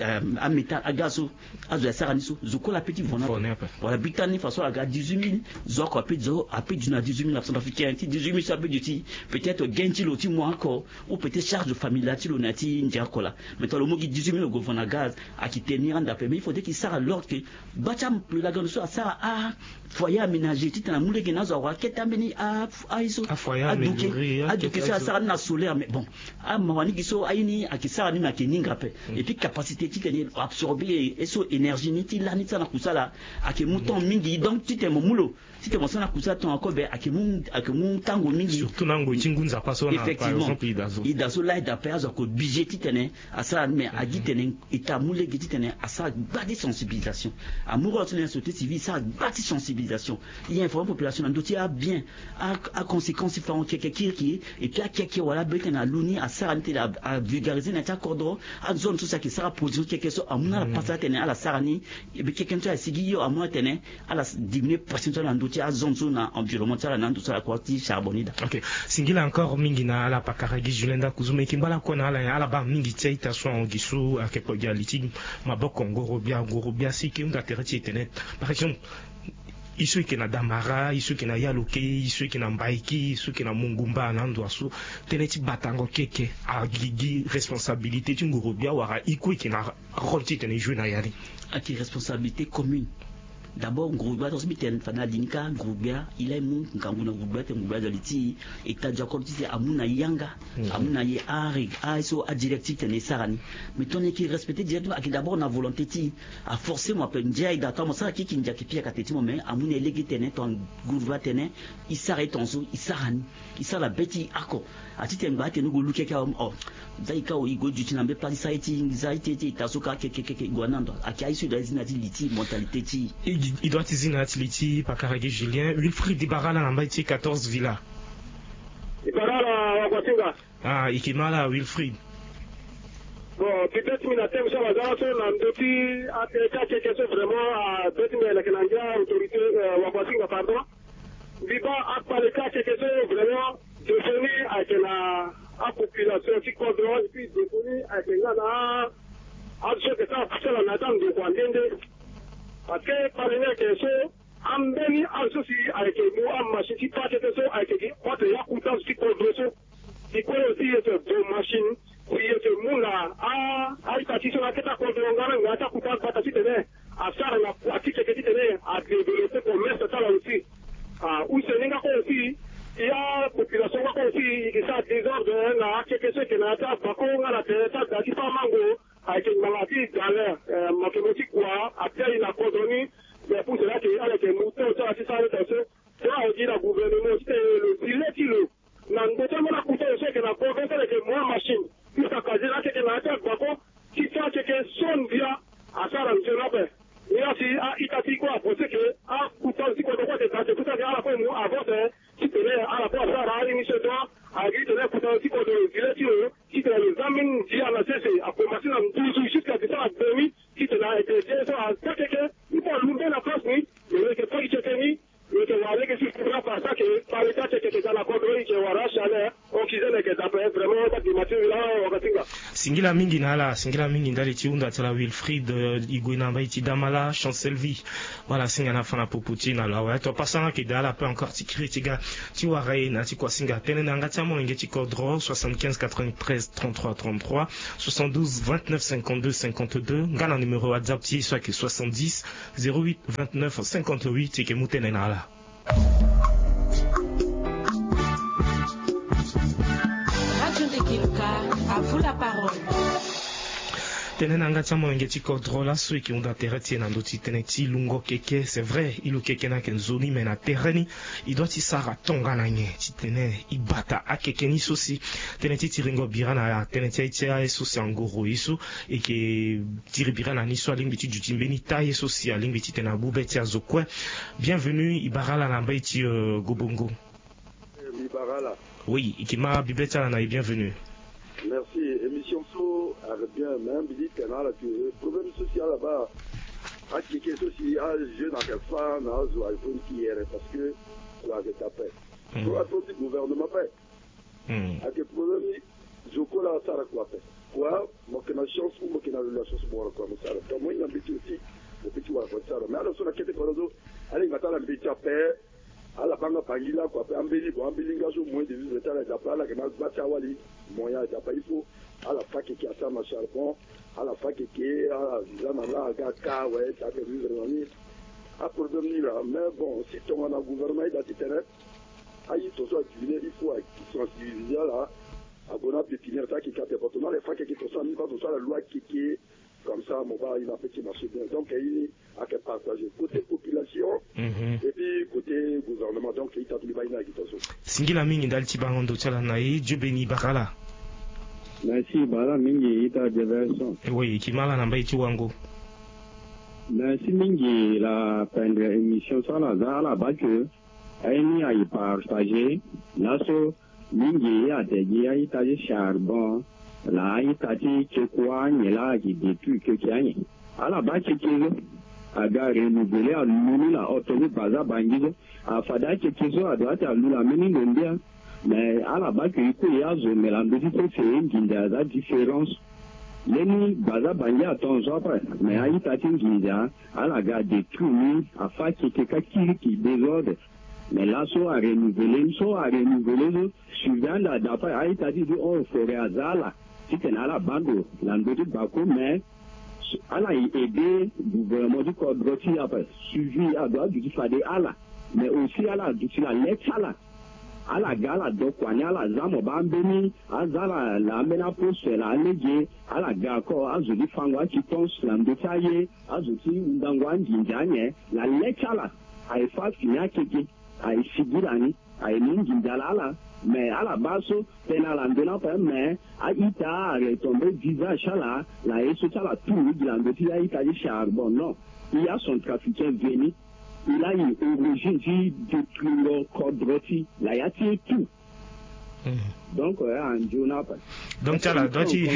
a métal a gaz a zo sara ni so zuko la petit vona voilà bitani façon à dix-huit mille zo ko pe zo a pe du na dix-huit mille africain ti dix-huit mille ça peut du ti peut-être genti lo ti mo encore ou peut-être charge familiale ti lo na ti ndia ko la mais to lo mo gi dix-huit mille go vona gaz a qui tenir en d'après mais il faut dire qu'il sert l'ordre que bacham plus la grande so ça a foyer aménagé ti na mule gena zo wa ketambeni a a iso a foyer aménagé a duke ça ça na solaire mais bon a mawani giso ayini a ki sara ni na keninga pe et puis capacité ti tenir absorber eso énergie ni ti la ni ça na kusala a ke mouton mingi donc ti te mo mulo si te mo sana kusala ton akobe a ke mun a ke mun tango mingi surtout nango chingunza kwa so na par exemple idazo idazo la da pe azo ko budget ti tene a ça mais a dit tene eta mule gi ti tene a ça badi sensibilisation amour de la société civile ça badi sensibilisation il y a une population dans dossier a bien a a conséquences différentes qui qui et puis a qui voilà beten a luni a ça a vulgariser na ta cordon a zone tout ça qui sera produit quelque chose amuna la passate tene à la sarani et bien quelqu'un tu a sigi yo amuna tene à la diminuer pression dans dossier a zone zone environnemental na tout ça la quantité charbonide. OK singila encore mingi na la pakaragi julenda kuzume kimbala kona ala ala ba mingi tsaita so ngisu akeko dialiti maboko ngorobia ngorobia siki ungatereti internet par exemple isu ki na damara isu ki na yaloke isu ki na mbaiki isu ki na mungumba na ndwasu teneti batango keke agigi responsabilité tu ngorobia wara iko ki na rôle ti tene jouer na yari a qui responsabilité commune. D'abord, Groubia, dans ce mitten, Fana Dinka, Groubia, il est mon, Kanguna Groubia, Groubia de l'Iti, et Tadjakot, c'est Amuna Yanga, Amuna Ye Ari, Aiso, a directif, et Sarani. Mais ton équipe respecté directement, qui d'abord, na volonté, a forcé, moi, peut dire, il d'attendre, ça, qui qui n'a qui pire qu'à téti, mais Amuna Légui, Tene, ton Groubia, Tene, il s'arrête en sous, il s'arrête, il s'arrête la bêtise, Ako, a Titem Bat, et nous, Goulouké, oh, Zaika, ou Igo, du Tinambe, pas Saïti, Zaïti, Tasoka, Keke, Guanando, a qui a issu de la Zinati, mentalité, il doit tirer na atleti pakaragi Julien Wilfried Ibarala na mbaiti quatorze villa Ibarala wakwatsinga ah ikimala Wilfried bon peut-être mina tem ça va ça na ndoti ateka quelque chose vraiment à peut-être la kenanga autorité wakwatsinga pardon viba apale ka quelque chose vraiment défini à la à population qui contrôle puis défini à la à ce que ça c'est la natan de kwandende parce que par exemple que ce ambeni associé avec nous en machine qui passe que ce avec qui quand il y a coutant qui contrôle ce qui peut aussi être de machine qui est moula a a itati sur la tête contrôle ngana ngata coutant pas si tene à ça la pratique que tu tene à développer commerce ça là aussi ah où c'est n'inga aussi il y a population aussi qui ça désordre là quelque chose qui n'a pas bako ngala tete ça dati pas mango avec une maladie dans l'air, mathématique quoi, après il a coordonné, mais pour cela qu'il y a des moutons, ça, c'est ça, c'est ça, c'est là, on dit la gouvernement, c'est le filet, il le, n'a pas tellement la coûté, c'est que la province avec moins machine, puis ça casse là, c'est que la tête, d'accord, qui fait que son via, à ça, on se rappelle. Et là, si, ah, il t'a dit quoi, pour ce que, ah, pourtant, si, quand on voit des tas, c'est tout ça, à la fois, nous, avant, si tu es à la fois, ça, à l'initiative, à guide de la pourtant, si, quand on filet, il le, si tu as les amis, dit à la C C, à commencer dans douze jusqu'à ça, à demi, si tu as été, ça, à quelqu'un, il faut l'ouvrir la Singila mingi nala, singila mingi ndali tiunda tala Wilfried Igwena baiti damala Chancelvi. Voilà singana fana poputina la ouais to pasanga ki dala peut encore ti critica ti warai na ti kwa singa tenena ngati mo ngeti code soixante-quinze quatre-vingt-treize trente-trois trente-trois soixante-douze vingt-neuf cinquante-deux cinquante-deux ngana numéro WhatsApp ti soit que soixante-dix zéro huit vingt-neuf cinquante-huit et que moutenena la. À vous la parole. Tenenanga tiamo ngeti kodrola ceux qui ont intérêt tiena ndoti teneti lungo keke c'est vrai ilo keke na kenzoni mena terreni il doit ti sara tonga na nye ti tene ibata akeke ni sosi teneti tiringo birana teneti itia sosi angoro isu et que tiribirana ni so lingbi ti jutimbeni taye sosi lingbi ti tena bube ti azokwe bienvenue ibarala na mbaiti uh, gobongo ibarala oui ikima bibeta na bienvenue. Merci. Émission so avec bien même dit que là le problème social là-bas a qui est social jeune en quelque part na zo iPhone qui est parce que la de taper. Pour attendre le gouvernement fait. Hmm. A que problème je colla ça la quoi fait. Quoi moi que na chance ou moi que na la chance pour quoi ça. Donc moi il y a petit aussi au petit wa quoi ça. Mais alors sur la quête pour nous allez matin la petit taper à la banque pangila quoi ambeli bon ambeli ngazo moins de vivre l'état la pala que na bacha wali moyen d'apa il faut à la fac qui a ça ma charbon à la fac qui est à la là gaka ouais ça que vivre ni à pour devenir là mais bon si ton on a gouvernement il a terrain aïe tout ça il faut qui sont civilisés là à bona pépinière ça qui capte pas les fac qui tout ça ni pas tout ça la loi qui est comme ça mon gars il a petit marché bien donc il a que partager côté population mm-hmm. Et puis côté gouvernement donc il t'a tout baina qui tout ça singila mingi ndalti bangondo chala nai jubeni bakala merci bala mingi ita diversion oui kimala na mbaiti wango merci mingi la prendre émission ça là dans la bac aini a partager naso mingi a degi a ita charbon la ita ti kwa nyela qui détruit que kianye ala ba kikizo aga renouveler à l'uni la autoroute baza bangizo a fada kikizo a droite à l'ula mini ndia mais ala ba que iko yazo melando di c'est une ginda za différence leni baza bangi a tonzo après mais a ita ti ginda ala ga détruit a fa kikeka qui désordre mais là so a renouveler so a renouveler suivant la d'après a ita ti on ferait azala si tu n'as la bande l'andoti bako mais elle a aidé le gouvernement du code roti après suivi à droite du fade ala mais aussi elle a du la lettre ala ala gala donc on a la zamo bambeni azala la mena poste la lege ala ga ko azuli fangwa qui pense l'andotaye azuti ndangwa njinjanye la lettre ala ai fa finya keke ai sigurani ai ninjindala mais à la base pena landena pa mais a ita retombé visage là la et ça la tout de l'andoti a ita du charbon non il y a son trafiquant venu il a eu origine de tout le code roti là il y a tout donc ouais en jonapa donc tu la doti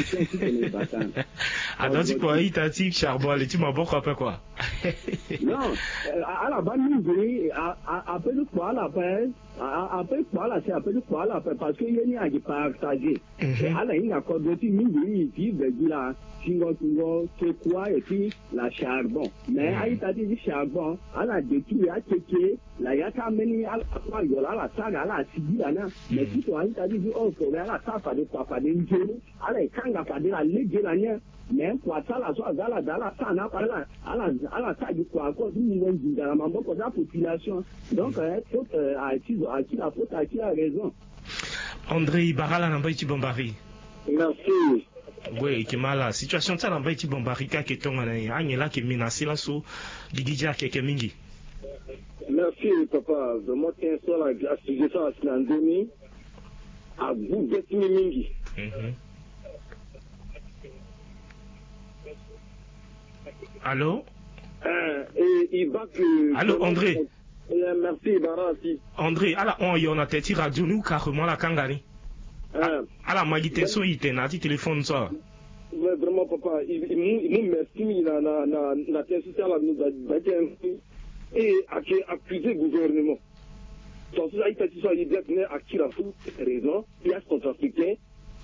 a doti quoi ita ti charbon les tu m'as beaucoup après quoi non à la base nous a appelé quoi la paix après quoi là c'est appelé quoi là parce que il y a qui partager à la il y a code roti mingi vive là singo singo c'est quoi et puis la charbon mais a ita di charbon à la détruit à checker la ya ta meni à la yola la saga la sidi là mais si toi ita di oh faut la ta fa de quoi fa de njeni à la kanga fa de la lege la nya mais quoi ça la so azala dala ça na par là à la à la ta du quoi quoi ni ngi dans la mambo pour la population donc faut à qui à qui la faute à qui a raison André Ibarala na mbaiti bombari merci. Oui, qui m'a la situation ça l'envoie ti bombarika qui tombe na anyela qui menace la so digija keke mingi. Merci papa, de moi tiens sur la glace, je ça en demi à bout de mingi. Mhm. Allô? Euh, et il va que Allô André. Euh, merci Barati. André, ala on y on a teti radio nous carrément la kangani. Euh, ala magite so ite na ti téléphone ça. Ouais, vraiment papa, il il nous merci na na na na testi ça là nous a et accuser gouvernement. Donc ça il t'a dit ça il dit à qui la fout raison, il y a son africain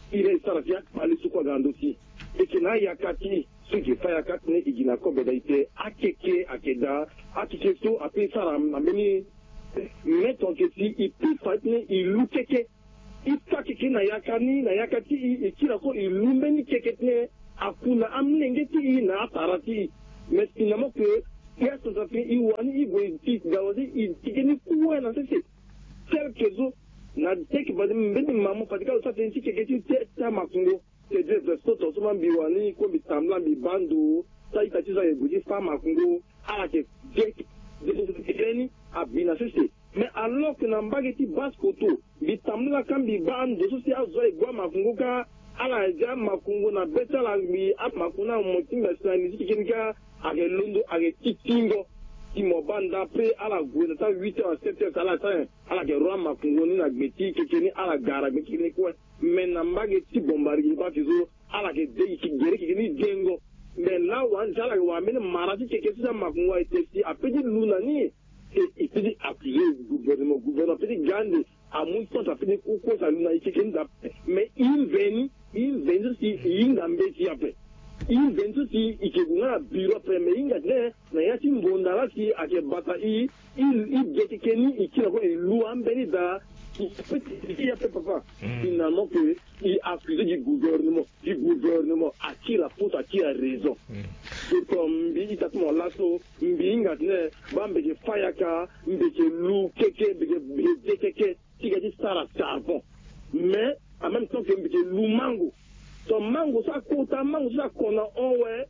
il est sarafia pali sukwa gandosi et que na yakati ce qui fait yakati ne igina ko bedaite akeke akeda akeke so ape sara ameni mettre en question il peut faire il lukeke ita keke na yakani na yakati ikira ko ilumeni keketne akuna amnengeti na tarati mais finalement que ya so ça fait iwani ibo iti gawazi itikeni kuwa na sese quelques autres na teki badi mbeni mamu patika sa tensi keketi ta makungo c'est de de soto so biwani ko bitamla bi bandu sa itati sa ebuji fa makungo ala ke deki de abina sese. Mais alors que dans bageti basse koto, bitamla kambi bando sosi azo egwa mafunguka ala ja mafungu na beta la mi ap makuna motimba sani sikinga age londo age titingo timo banda pe ala gwena ta huit heures sept heures ala ta ala ke ro mafungu ni na gbeti kekeni ala gara bekini ko mais na bageti bombari ba fizo ala ke de ki gere kekeni dengo mais là wan jala wa men marati kekesi sa mafungu a été si apedi luna ni et puis appuyer le gouvernement, le gouvernement peut gagner à mon temps à faire au cours ça nous a été mais il vient il vient si il n'a pas si après il vient si il que na bureau après mais il a né na ya si mbonda la si à que bata il il dit que ni il tire il loue en benida il a fait papa finalement que il accuse du gouvernement du gouvernement à qui la faute à qui a raison comme il t'a tout là so mbinga ne bambe ke fayaka mbeke lu keke mbeke keke tika di sara charbon mais en même temps que mbeke lu mango so mango ça kota mango ça kona onwe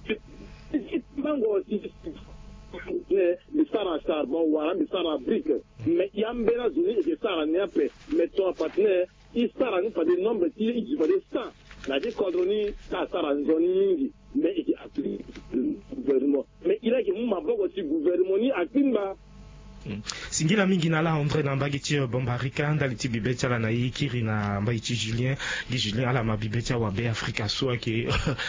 mango si le sara charbon wala le sara brique mais yambera zuni et sara nepe mais ton partenaire il sara ni pas de nombre il il va de cent la dit cordoni ça sara zoni mingi mais il a pris le gouvernement mais il a que mon maboko si gouvernement ni akimba singila mingi na la André na mbagiti bombarika ndaliti bibetia la na yikiri na mbaiti Julien di Julien ala mabibetia wa be Africa so ke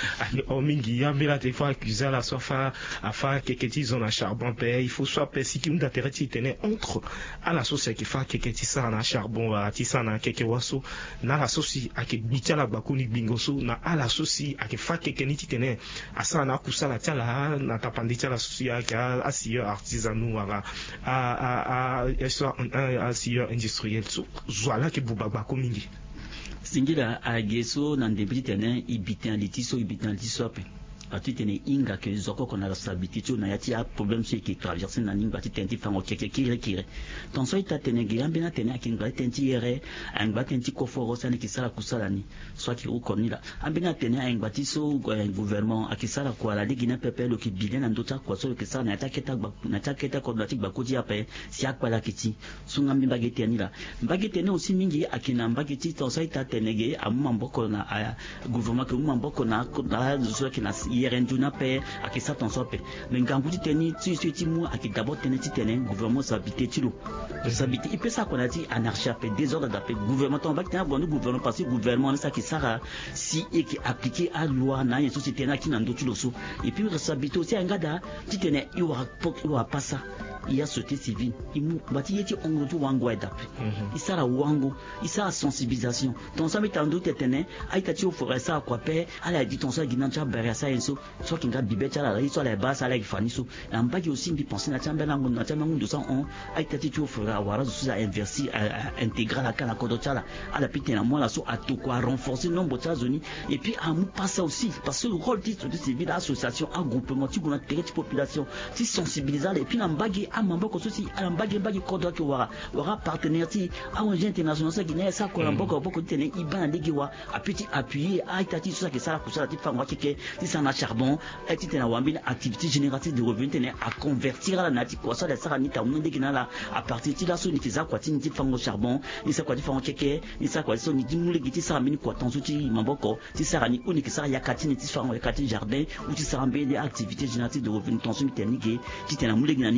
o mingi ya mela te fa accuser la sofa afa keketi zona charbon pe il faut soit pe si ki unda tereti tene entre ala so se ki fa keketi sa na charbon ati sa na keke waso na la sosi ake bitia la bakuni bingoso na ala sosi ake fa kekeni ti tene asa na kusala tiala na tapandita la sosi ake asiyo artisanu wala a a a soit un silleur industriel so voilà que bubaba komingi singila ageso na ndebiti tene ibitan litiso ibitan litiso pe ati tene inga ke zoko kona la stabilité na yati a problème c'est qui traverse na ninga ati tenti fango keke kire kire ton so ita tene giambe na tene akinga tenti yere anga tenti koforo sani kisala kusala ni soit ki ukonila ambina tene anga tiso gouvernement akisala kwa la ligue na pepe lo ki bilena ndota kwa so kisala na taketa na taketa ko na tikba koji ape si akwa la kiti sunga mbagete ni la mbagete ne aussi mingi akina mbagete ton so ita tene ge amamboko na gouvernement ke mamboko na na zo kina yerenduna pe akisa ton sope mais nganguti teni tu tu ti mu aki d'abord teni ti teni gouvernement s'habiter tilo s'habiter il peut ça qu'on a dit anarchie pe désordre d'appel gouvernement on va tenir bon gouvernement parce que gouvernement ça qui sera si et qui appliquer à loi na une société na qui n'en doute lo so et puis s'habiter aussi ngada ti teni il va il va pas ça il y a société civile il mu bati yeti ongo tu wango d'appel il sera wango il sera sensibilisation ton ça met en doute teni aita ti au forêt ça quoi pe ala dit ton ça ginancha bere ça so so kinga bibeta la so la basa la ifani so ambaki aussi mbi penser na tamba na ngona tamba ngundu ça on aitati tu fera wara so ça inverser intégral la kana kodo tala ala pité na moi la so atoko à renforcer nombre de zone et puis à nous passer aussi parce que le rôle titre de civil association un groupement tu gona terre population ti sensibiliser et puis na mbagi a mamboko so si ala mbagi mbagi kodo ki wara wara partenaire ti a un international ça guinée ça ko mboko boko tene ibana ligiwa a petit appuyer aitati so ça que ça kusala ti fangwa kike ti ça na charbon et na wambina activité génératrice de revenus tene à convertir la nati quoi ça la sara ni ta munde kinala à partir de là so ni kiza kwa ti ni fango charbon ni sa kwa ti fango keke ni sa kwa so ni dimule giti sara mini kwa tanzu ti mamboko ti sara ni oni kisara yakati ni ti fango yakati jardin ou ti sara mbé des activités génératrices de revenus tension technique ti tena mule gina ni si ni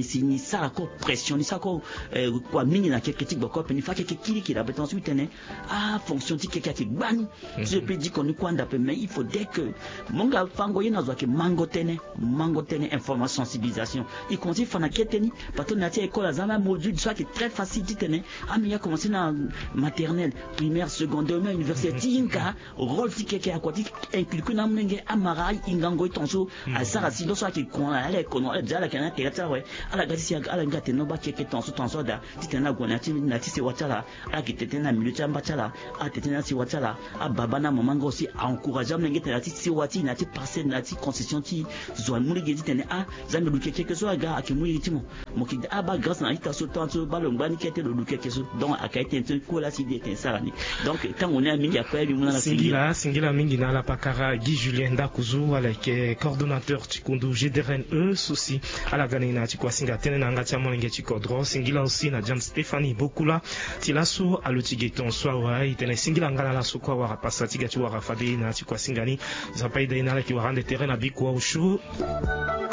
ça la co pression ça co quoi mini na quelque type de corps il faut que qui qui la ensuite ne ah fonction ti quelque qui bani je peux dire qu'on quoi d'après mais il faut dès que mon gars fango yena zo que mango tene mango tene information sensibilisation il continue fana keteni parce que na ti école azama module soit qui est très facile ti tene ah mais il a commencé na maternelle primaire secondaire même université inka rôle ti quelque à quoi ti inculque na menge amarai ingango tonso à ça si do soit qui kon ala kono ala jala kana te ta ouais ala gasi ala ngate no ba quelque tonso tonso da ti tena gona ti na ti se watala ala ki tetena milieu chamba chala a tetena si watala a baba na maman aussi a encourager menge te na ti si wati na ti passer na ti concession ti zo muli gedi tene a zambe lu quelque chose ga akimuli ti mo mo ki a ba grâce na ita so tonso ba lo ngani kete lo lu quelque chose donc a kaite te ko la si de te ça donc quand on est à mingi après lui na singila singila mingi na la pakara Guy Julien Ndakuzu avec coordonnateur Tikundu G D R N E souci à la gane na ti kwa singa tene na ngati amonenge ti kodro singila aussi na Jam Stéphanie Bokula tilaso alutigeton swa wa itene singila ngala la so kwa wa passa ti gati wa fabe na ti kwa singani zapaida ina la ki wa rande terrain na bikwa ushu